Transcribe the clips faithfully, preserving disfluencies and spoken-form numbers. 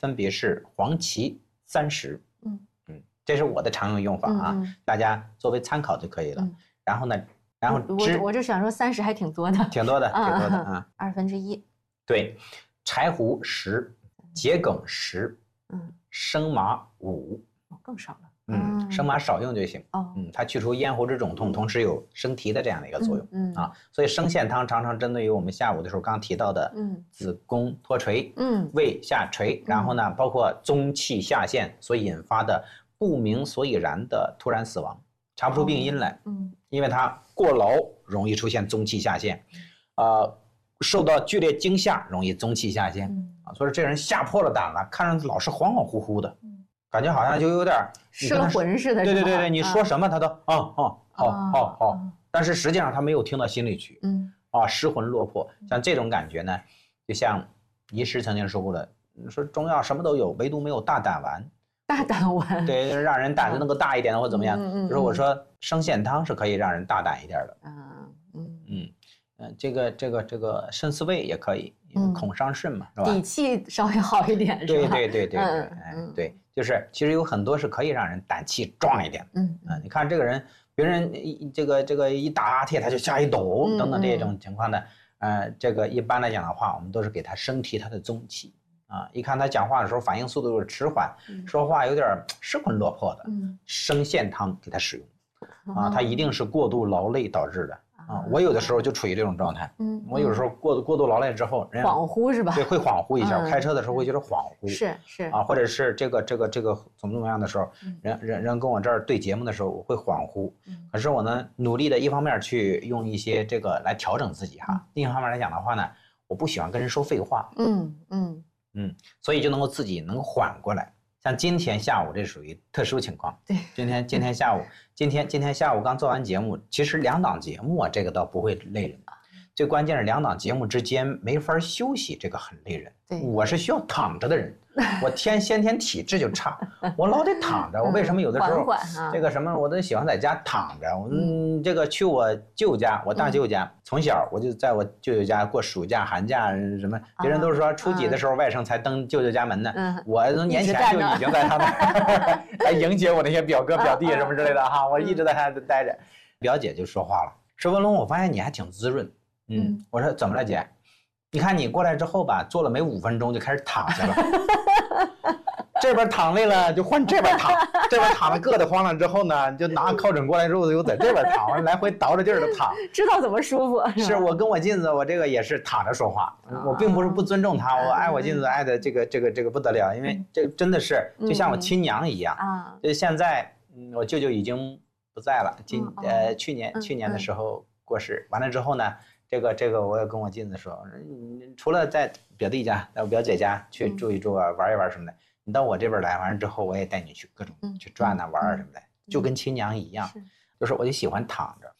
分别是黄芪三十。嗯嗯，这是我的常用用法啊，嗯、大家作为参考就可以了。嗯、然后呢，然后我我就想说三十还挺多的， 挺多的，挺多的啊， 二分之一。 对，柴胡十，桔梗十，嗯，生麻五， 哦，更少了。 嗯，生麻少用就行。哦，嗯，它去除咽喉之肿痛，同时有生提的这样的一个作用。嗯啊，所以生陷汤常常针对于我们下午的时候刚刚提到的，嗯，子宫脱垂，嗯，胃下垂，然后呢，包括中气下陷所引发的不明所以然的突然死亡，查不出病因来。嗯，因为它过劳容易出现中气下陷，呃，受到剧烈惊吓容易中气下陷。啊，所以这人吓破了胆了，看着老是恍恍惚惚的。感觉好像就有点失了魂似的。 对对对对，你说什么他都哦哦好好好，但是实际上他没有听到心里去。嗯啊，失魂落魄，像这种感觉呢，就像医师曾经说过的，说中药什么都有，唯独没有大胆丸。 大胆丸， 对，让人胆子能够大一点的或怎么样。就是我说生陷汤是可以让人大胆一点的。嗯嗯嗯嗯，这个这个这个参四味也可以，因为恐伤肾嘛，是吧？ 底气稍微好一点， 对对对对对，哎对。就是其实有很多是可以让人胆气壮一点的。嗯啊，你看这个人，别人一这个这个一打哈欠他就吓一抖，嗯、等等这种情况呢，呃，这个一般来讲的话，我们都是给他升提他的中气啊。一看他讲话的时候反应速度有点迟缓，嗯、说话有点失魂落魄的，嗯、生陷汤给他使用啊，他一定是过度劳累导致的。啊，我有的时候就处于这种状态。嗯，我有时候过过度劳累之后，人恍惚是吧？ 对，会恍惚一下。嗯、开车的时候会觉得恍惚。 是是啊，或者是这个这个这个怎么怎么样的时候，人人人跟我这儿对节目的时候，我会恍惚。嗯。可是我呢，努力的一方面去用一些这个来调整自己哈，另一方面来讲的话呢，我不喜欢跟人说废话。嗯嗯嗯，所以就能够自己能缓过来。像今天下午这属于特殊情况。 对， 今天今天下午，今天今天下午刚做完节目，其实两档节目啊，这个倒不会累人。最关键是两档节目之间没法休息，这个很累人。 对， 我是需要躺着的人，我天先天体质就差，我老得躺着。我为什么有的时候缓缓、啊、 这个什么，我都喜欢在家躺着。我嗯，这个去我舅家，我大舅家，嗯、从小我就在我舅舅家过暑假、寒假什么。别人都是说初几的时候外甥才登舅舅家门呢，嗯、我从年前就已经在他那来迎接我那些表哥表弟什么之类的哈，我一直在他那待着。表姐就说话了，说文龙，我发现你还挺滋润。嗯，我说怎么了姐？你看你过来之后吧，坐了没五分钟就开始躺下了，这边躺累了就换这边躺，这边躺的硌得慌了之后呢，就拿靠枕过来之后又在这边躺，来回倒着劲儿的躺， 知道怎么舒服。 是, 是我跟我镜子，我这个也是躺着说话，我并不是不尊重他，我爱我镜子爱的这个这个这个不得了，因为这真的是就像我亲娘一样啊。就现在，嗯，我舅舅已经不在了，今呃去年去年的时候过世，完了之后呢。这个这个，我也跟我镜子说，除了在表弟家、在我表姐家去住一住啊、玩一玩什么的，你到我这边来，完了之后我也带你去各种去转啊、玩啊什么的，就跟亲娘一样，就是我就喜欢躺着。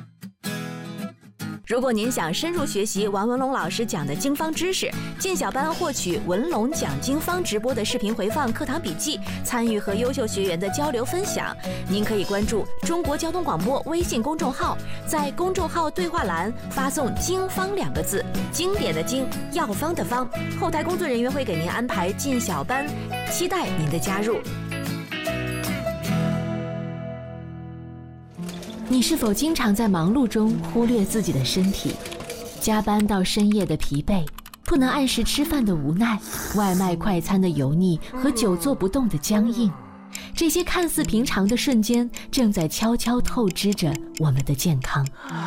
如果您想深入学习王文龙老师讲的经方知识，进小班获取文龙讲经方直播的视频回放、课堂笔记，参与和优秀学员的交流分享，您可以关注中国交通广播微信公众号，在公众号对话栏发送“经方”两个字，经典的经，药方的方，后台工作人员会给您安排进小班，期待您的加入。你是否经常在忙碌中忽略自己的身体？加班到深夜的疲惫，不能按时吃饭的无奈，外卖快餐的油腻和久坐不动的僵硬，这些看似平常的瞬间，正在悄悄透支着我们的健康。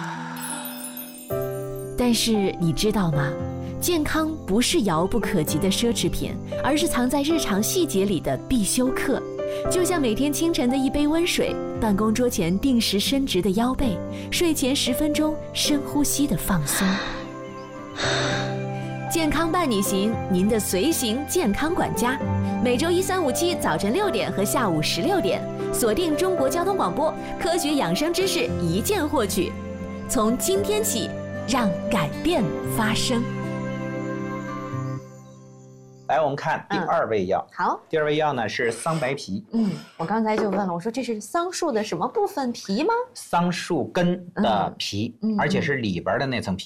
但是你知道吗？健康不是遥不可及的奢侈品，而是藏在日常细节里的必修课。就像每天清晨的一杯温水，办公桌前定时伸直的腰背，睡前十分钟深呼吸的放松。健康伴你行，您的随行健康管家，每周一、三、五、七早晨六点和下午十六点，锁定中国交通广播，科学养生知识一键获取。从今天起，让改变发生。 来，我们看第二味药。 嗯、好， 第二味药呢是桑白皮。 嗯，我刚才就问了，我说这是桑树的什么部分皮吗？ 桑树根的皮，嗯、而且是里边的那层皮。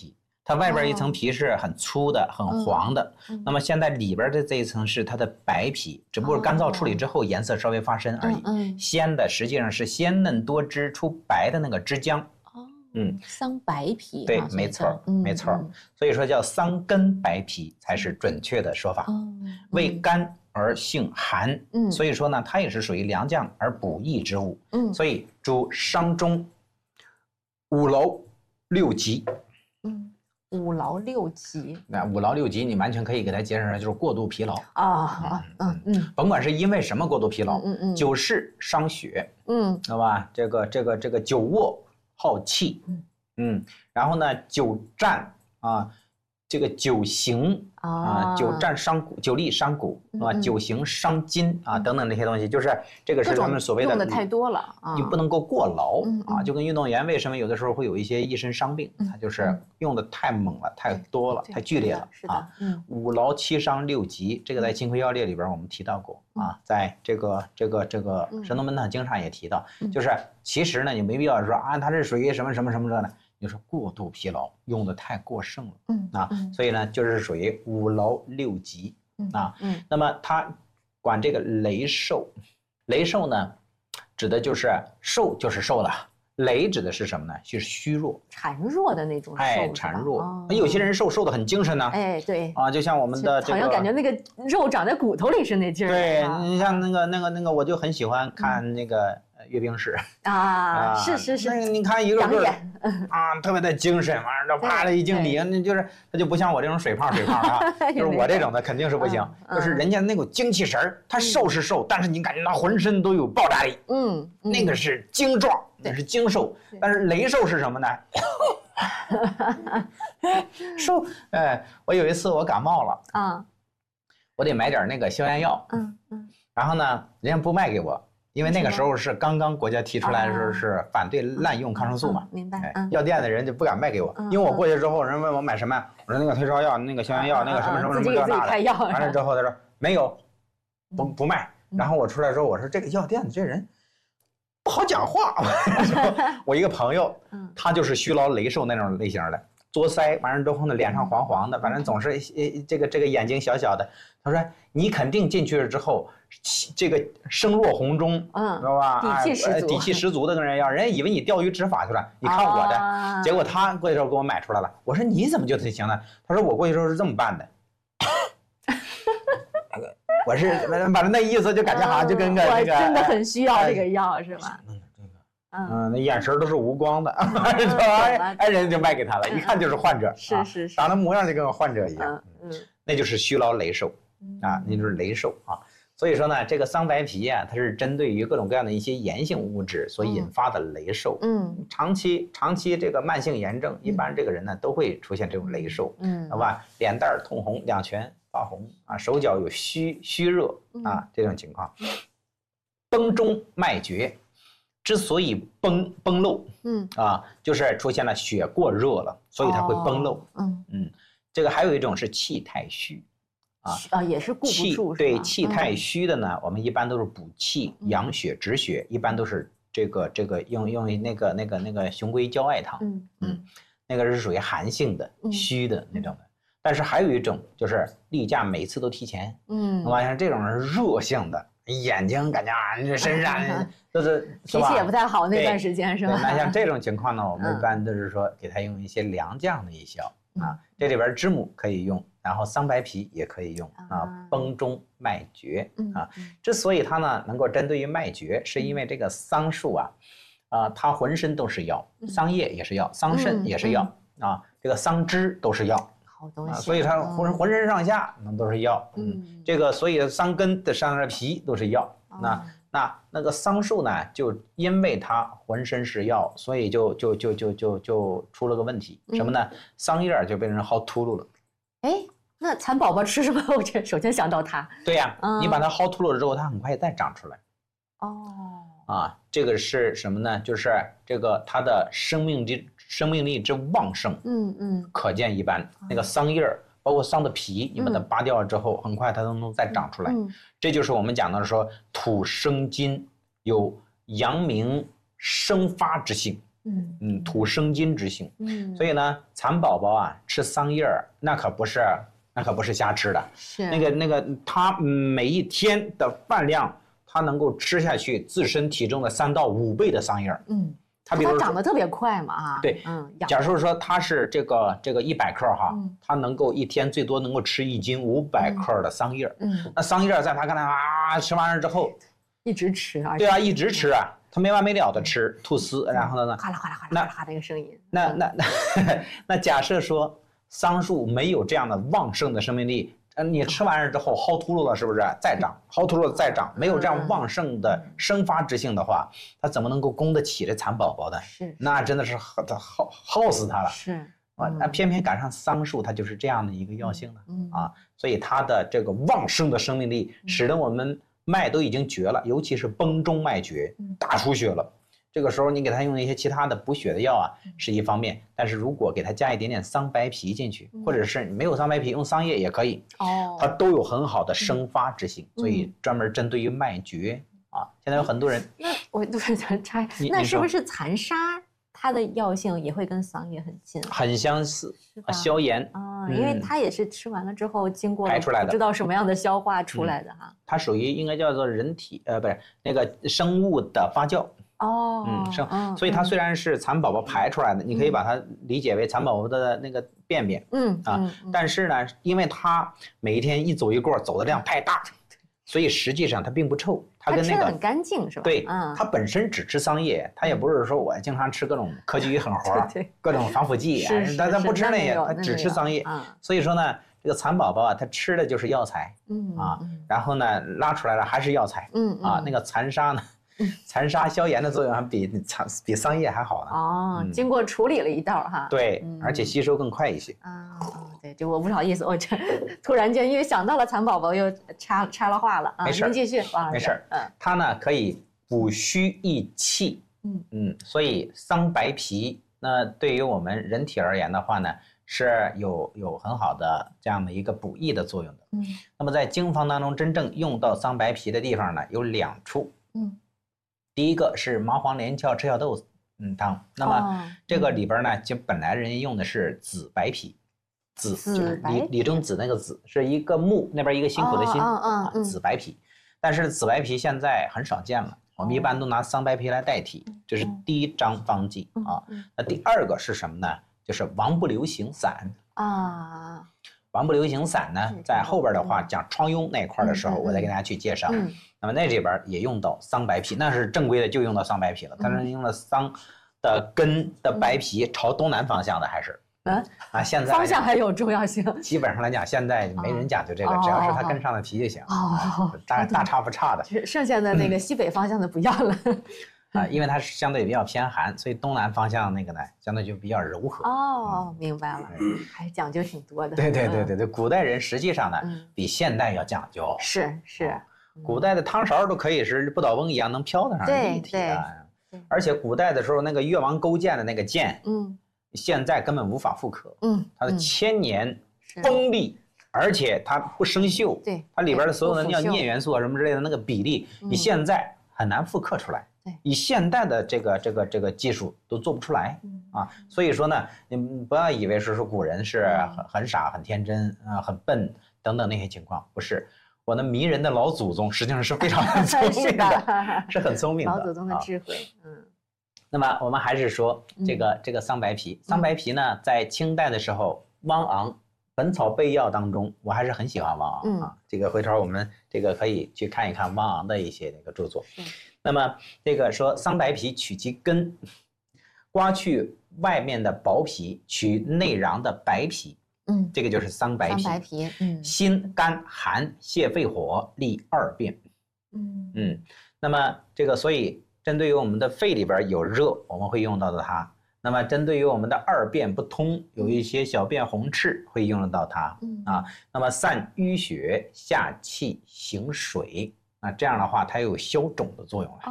它外边一层皮是很粗的、很黄的。那么现在里边的这一层是它的白皮，只不过干燥处理之后颜色稍微发深而已。鲜的实际上是鲜嫩多汁出白的那个汁浆。 嗯，桑白皮。 对，没错，没错。所以说叫桑根白皮才是准确的说法。味甘而性寒。嗯，所以说呢，它也是属于良将而补益之物。嗯，所以主伤中。五劳六疾。 嗯，五劳六疾。 那五劳六疾，你完全可以给它解释成就是过度疲劳啊。嗯嗯， 甭管是因为什么过度疲劳，嗯嗯，久视伤血，嗯，知道吧？这个这个这个久卧耗气，嗯嗯，然后呢，久站啊，这个久行啊，久站伤骨，久立伤骨啊，久行伤筋啊，等等这些东西，就是这个是他们所谓的用的太多了啊， 你不能够过劳啊，就跟运动员为什么有的时候会有一些一身伤病，他就是用的太猛了、太多了、太剧烈了啊。五劳七伤六疾，这个在《金匮要略》里边我们提到过啊，在这个这个这个《神农本草经》上也提到，就是其实呢，你没必要说啊，它是属于什么什么什么的呢？就是过度疲劳，用的太过剩了，嗯啊，所以呢，就是属于五劳六疾啊。嗯，那么它管这个羸瘦，羸瘦呢，指的就是瘦就是瘦了，羸指的是什么呢？就是虚弱、 孱弱的那种瘦。 哎，孱弱。有些人瘦瘦的很精神呢。 哎，对。 啊，就像我们的这个， 好像感觉那个肉长在骨头里是那劲儿。 对，你像那个那个那个，我就很喜欢看那个。阅兵式啊，是是是， 那你看一个个啊，特别的精神，完了这啪的一敬礼，那就是他就不像我这种水胖水胖啊，就是我这种的肯定是不行，就是人家那种精气神儿，他瘦是瘦，但是你感觉他浑身都有爆炸力，嗯，那个是精壮，那是精瘦，但是羸瘦是什么呢？瘦，哎，我有一次我感冒了啊，我得买点那个消炎药，嗯嗯，然后呢，人家不卖给我。因为那个时候是刚刚国家提出来的时候是反对滥用抗生素嘛， 明白？ 药店的人就不敢卖给我，因为我过去之后，人问我买什么，我说那个退烧药、那个消炎药、那个什么什么什么这那的，完了之后他说没有，不不卖。然后我出来之后，我说这个药店的这人不好讲话。我一个朋友，他就是虚劳羸瘦那种类型的，作腮，完了之后呢，脸上黄黄的，反正总是这个这个眼睛小小的。他说你肯定进去了之后。这个声若洪钟，嗯，知道吧？ 底气十足， 底气十足的跟人一样，人家以为你钓鱼执法去了。你看我的，啊、结果他过去之后给我买出来了。我说你怎么就行呢？他说我过去之后是这么办的。我是反正那意思就感觉好像就跟个那个， 我真的很需要这个药是吧？ 嗯，这个，嗯，那眼神都是无光的，哎，人家就卖给他了，一看就是患者， 是是是， 长得模样就跟个患者一样，嗯，那就是虚劳羸瘦啊，那就是羸瘦啊。所以说呢，这个桑白皮啊，它是针对于各种各样的一些炎性物质所引发的羸瘦。嗯，长期长期这个慢性炎症，一般这个人呢都会出现这种羸瘦。嗯，好吧，脸蛋通红，两拳发红啊，手脚有虚虚热啊这种情况。崩中脉绝，之所以崩崩漏，嗯啊，就是出现了血过热了，所以它会崩漏。嗯嗯，这个还有一种是气太虚。 啊啊，也是固不住， 对，气太虚的呢，嗯、我们一般都是补气、养血、止血，一般都是这个这个用用那个那个那个雄归焦艾汤，嗯嗯，那个是属于寒性的、嗯、虚的那种的。但是还有一种就是例假每次都提前，嗯，完像这种是热性的，眼睛感觉啊，这身上都是脾气也不太好那段时间是吧？ 那像这种情况呢，我们一般都是说给他用一些良将的一消啊，这里边知母可以用。然后桑白皮也可以用啊，崩中脉绝啊。之所以它呢能够针对于脉绝，是因为这个桑树啊，啊，它浑身都是药，桑叶也是药，桑葚也是药啊，这个桑枝都是药， 好东西。 所以它浑浑身上下那都是药。嗯，这个所以桑根的上面皮都是药。那那那个桑树呢，就因为它浑身是药，所以就就就就就就出了个问题，什么呢？桑叶就被人薅秃噜了。 哎，那蚕宝宝吃什么？我这首先想到它。 对呀、啊，嗯、你把它薅秃噜了之后，它很快再长出来。哦。啊，这个是什么呢？就是这个它的生命力、生命力之旺盛，嗯嗯，可见一斑。嗯、那个桑叶儿，包括桑的皮，你把它扒掉了之后，嗯、很快它都能再长出来。嗯，这就是我们讲的说土生金，有阳明生发之性。 嗯嗯，土生金之性。 嗯， 所以呢，蚕宝宝啊吃桑叶儿，那可不是那可不是瞎吃的。 是那个那个，它每一天的饭量，它能够吃下去自身体重的三到五倍的桑叶儿。 嗯。 它比如它长得特别快嘛，哈。 对， 嗯， 假如说它是这个这个一百克哈， 嗯、 它能够一天最多能够吃一斤五百克的桑叶。 嗯， 那桑叶在它看来啊，吃完了之后， 一直吃啊。 对啊，一直吃啊，它没完没了的吃吐丝，然后呢， 哗啦哗啦哗啦哗啦那个声音。 那那那那假设说桑树没有这样的旺盛的生命力。嗯，你吃完了之后薅秃噜了，是不是再长？薅秃噜再长，没有这样旺盛的生发之性的话，它怎么能够供得起这蚕宝宝的？ 是， 那真的是耗耗耗死它了。 是啊，那偏偏赶上桑树，它就是这样的一个药性的嗯啊，所以它的这个旺盛的生命力，使得我们脉都已经绝了，尤其是崩中脉绝，大出血了。这个时候你给他用一些其他的补血的药啊，是一方面，但是如果给他加一点点桑白皮进去，或者是没有桑白皮用桑叶也可以， 哦， 它都有很好的生发之性，所以专门针对于脉绝啊。现在有很多人， 那我突然想插，那是不是蚕沙它的药性也会跟桑叶很近？ 很相似，消炎啊，因为它也是吃完了之后经过排出来的， 不知道什么样的消化出来的哈。 它属于应该叫做人体呃不是那个生物的发酵。 哦， 嗯，生，所以它虽然是蚕宝宝排出来的，你可以把它理解为蚕宝宝的那个便便， 嗯啊，但是呢，因为它每一天一走一过，走的量太大，所以实际上它并不臭，它跟那个很干净是吧？ 对，它本身只吃桑叶，它也不是说我经常吃各种科技与狠活，各种防腐剂，但它不吃那些，它只吃桑叶，所以说呢，这个蚕宝宝啊，它吃的就是药材，嗯啊，然后呢拉出来了还是药材，嗯啊，那个蚕沙呢。蚕沙消炎的作用还比蚕比桑叶还好呢。 哦，嗯、经过处理了一道哈。 对，嗯、而且吸收更快一些。 啊、哦，对，这我不好意思，我这突然间因为想到了蚕宝宝又插插了话了啊。 没事， 您继续，王老师。 没事，嗯，它呢可以补虚益气，嗯嗯，所以桑白皮那对于我们人体而言的话呢，是有有很好的这样的一个补益的作用的。嗯，那么在经方当中真正用到桑白皮的地方呢，有两处。嗯。第一个是麻黄连翘赤小豆嗯汤，那么这个里边呢，就本来人家用的是紫白皮，紫就是李李中紫那个紫，是一个木那边一个辛苦的辛啊，紫白皮，但是紫白皮现在很少见了，我们一般都拿桑白皮来代替，这是第一张方剂啊。那第二个是什么呢？就是王不留行散啊。王不留行散呢，在后边的话讲疮痈那一块的时候，我再给大家去介绍。那么那这边也用到桑白皮，那是正规的就用到桑白皮了。但是用了桑的根的白皮朝东南方向的还是嗯啊，现在方向还有重要性。 基本上来讲，现在没人讲究这个，只要是它根上的皮就行。哦，大大差不差的。 剩下的那个西北方向的不要了。 啊，因为它是相对比较偏寒，所以东南方向那个呢，相对就比较柔和。 哦，明白了，还讲究挺多的。 对对对对对，古代人实际上呢，比现代要讲究。 是是， 古代的汤勺都可以是不倒翁一样能飘得上立体的，而且古代的时候那个越王勾践的那个剑，嗯，现在根本无法复刻。嗯，它的千年锋利，而且它不生锈。对，它里边的所有的叫镍元素啊什么之类的那个比例，你现在很难复刻出来。以现代的这个这个这个技术都做不出来啊，所以说呢，你不要以为是说古人是很很傻、很天真啊、很笨等等那些情况，不是。我的迷人的老祖宗实际上是非常很聪明的，是很聪明的。 老祖宗的智慧，嗯。 那么我们还是说这个这个桑白皮，桑白皮呢，在清代的时候，汪昂《本草备要》当中，我还是很喜欢汪昂啊。这个回头我们这个可以去看一看汪昂的一些那个著作。那么这个说桑白皮取其根，刮去外面的薄皮，取内瓤的白皮，嗯，这个就是桑白皮。 桑白皮，嗯， 辛甘寒泻肺火，利二便。嗯嗯，那么这个所以针对于我们的肺里边有热，我们会用到的它。那么针对于我们的二便不通，有一些小便红赤，会用得到它。嗯啊，那么散淤血，下气行水。那这样的话，它有消肿的作用了。哦，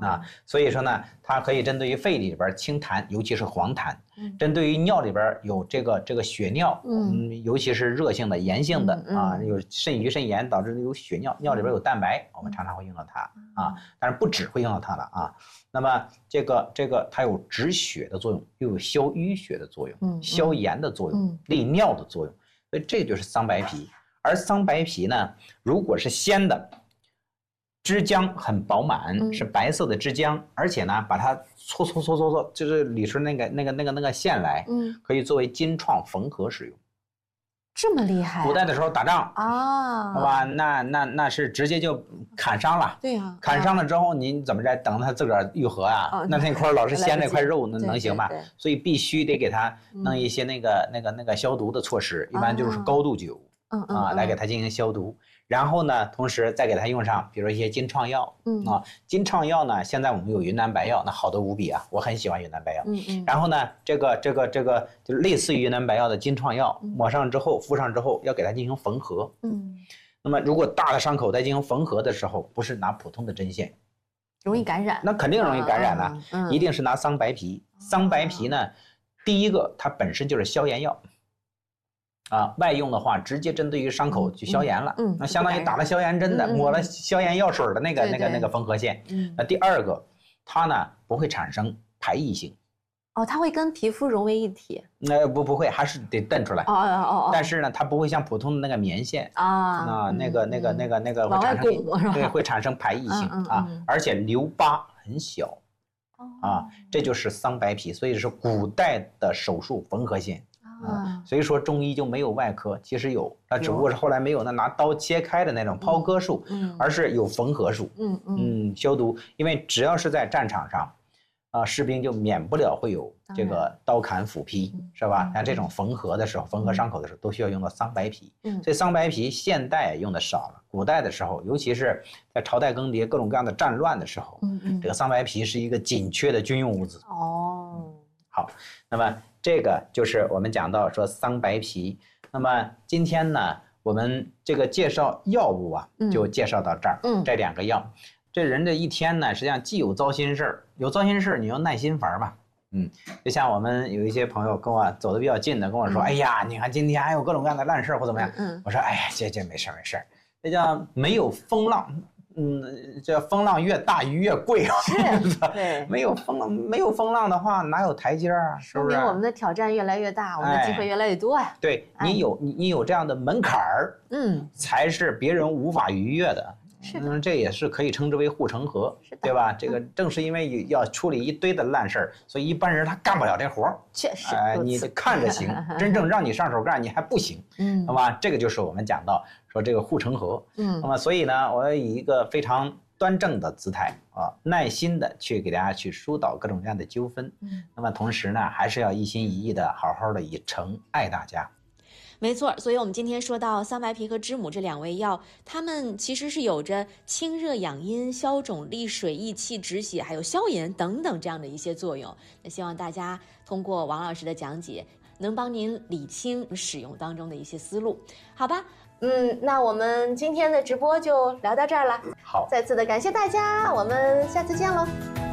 啊，所以说呢，它可以针对于肺里边清痰，尤其是黄痰；嗯、针对于尿里边有这个这个血尿，嗯，嗯尤其是热性的、炎性的、嗯、啊，有肾盂肾炎导致有血尿，尿里边有蛋白，我们常常会用到它啊，但是不只会用到它了啊。那么这个这个它有止血的作用，又有消淤血的作用，嗯、消炎的作用，嗯、利尿的作用，所以这就是桑白皮。而桑白皮呢，如果是鲜的，汁浆很饱满，嗯、是白色的汁浆，而且呢，把它搓搓搓搓搓，就是理出那个那个那个那个线来，嗯，可以作为金创缝合使用。 这么厉害、啊！ 古代的时候打仗啊， 好吧，那那那是直接就砍伤了。 对呀、啊， 砍伤了之后，你怎么着？等它自个儿愈合啊？哦、那那块老是鲜那块肉，那能行吗？所以必须得给它弄一些那个、嗯、那个那个消毒的措施，一般就是高度酒，嗯嗯、啊，来给它进行消毒。然后呢，同时再给它用上，比如一些金创药，嗯啊，金创药呢，现在我们有云南白药，那好得无比啊，我很喜欢云南白药。嗯嗯。然后呢，这个这个这个就类似于云南白药的金创药，抹上之后，敷上之后，要给它进行缝合。嗯。那么如果大的伤口在进行缝合的时候，不是拿普通的针线， 容易感染。 那肯定容易感染了、啊，嗯、一定是拿桑白皮。桑白皮呢，第一个它本身就是消炎药。啊，外用的话，直接针对于伤口就消炎了，嗯，那相当于打了消炎针的，嗯、抹了消炎药水的那个、嗯、那个、那个缝合线。嗯，那第二个，它呢不会产生排异性。 哦，它会跟皮肤融为一体？ 那、呃、不不会，还是得蹬出来。哦哦哦。但是呢，它不会像普通的那个棉线啊，啊，那个、那个、那个、那个会产生对，会产生排异性嗯嗯嗯啊，而且留疤很小。啊，这就是桑白皮，所以是古代的手术缝合线。啊，所以说中医就没有外科，其实有，它只不过是后来没有那拿刀切开的那种剖割术，嗯，而是有缝合术，嗯嗯，消毒，因为只要是在战场上，啊，士兵就免不了会有这个刀砍斧劈，是吧？像这种缝合的时候，缝合伤口的时候，都需要用到桑白皮，嗯，所以桑白皮现代用的少了，古代的时候，尤其是在朝代更迭、各种各样的战乱的时候，嗯嗯，这个桑白皮是一个紧缺的军用物资。哦，好，那么。这个就是我们讲到说桑白皮，那么今天呢，我们这个介绍药物啊，就介绍到这儿。嗯，这两个药，这人这一天呢，实际上既有糟心事儿，有糟心事儿，你要耐心法嘛。嗯，就像我们有一些朋友跟我走得比较近的，跟我说，嗯、哎呀，你看今天还有各种各样的烂事儿或怎么样？嗯，我说，哎呀，这这没事没事，这叫没有风浪。嗯，这风浪越大鱼越贵啊！ 是，对， 没有风浪，没有风浪的话，哪有台阶啊？是不是？ 说明我们的挑战越来越大，我们的机会越来越多呀、啊。 对你有你你有这样的门槛儿，嗯，才是别人无法逾越的。 是的， 嗯，这也是可以称之为护城河，对吧？这个正是因为要处理一堆的烂事儿，所以一般人他干不了这活儿。 确实， 哎、呃，你看着行，真正让你上手干，你还不行。嗯，那么这个就是我们讲到说这个护城河。嗯，那么所以呢，我要以一个非常端正的姿态啊，耐心的去给大家去疏导各种各样的纠纷。嗯，那么同时呢，还是要一心一意的好好的以诚爱大家。 没错，所以我们今天说到桑白皮和知母这两味药，它们其实是有着清热养阴、消肿利水、益气止血，还有消炎等等这样的一些作用。那希望大家通过王老师的讲解，能帮您理清使用当中的一些思路，好吧？ 嗯，那我们今天的直播就聊到这儿了。 好， 再次的感谢大家，我们下次见喽。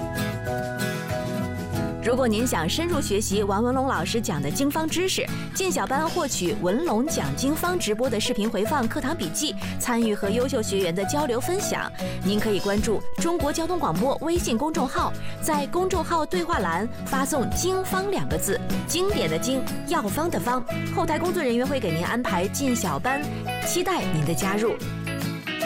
如果您想深入学习王文龙老师讲的经方知识，进小班获取文龙讲经方直播的视频回放、课堂笔记，参与和优秀学员的交流分享，您可以关注中国交通广播微信公众号，在公众号对话栏发送“经方”两个字，经典的经，药方的方，后台工作人员会给您安排进小班，期待您的加入。